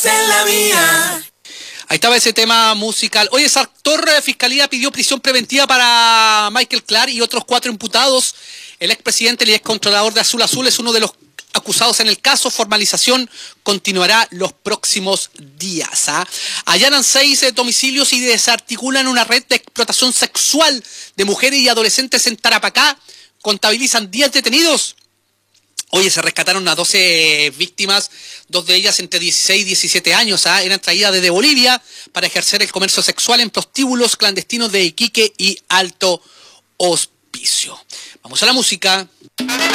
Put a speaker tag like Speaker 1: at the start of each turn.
Speaker 1: En la mía.
Speaker 2: Ahí estaba ese tema musical. Oye, ese actor, Fiscalía pidió prisión preventiva para Michael Clark y otros 4 imputados. El expresidente y el excontrolador de Azul Azul es uno de los acusados en el caso. Formalización continuará los próximos días. Allanan 6 domicilios y desarticulan una red de explotación sexual de mujeres y adolescentes en Tarapacá. Contabilizan 10 detenidos. Oye, se rescataron a 12 víctimas, 2 de ellas entre 16 y 17 años. Eran traídas desde Bolivia para ejercer el comercio sexual en prostíbulos clandestinos de Iquique y Alto Hospicio. Vamos a la música.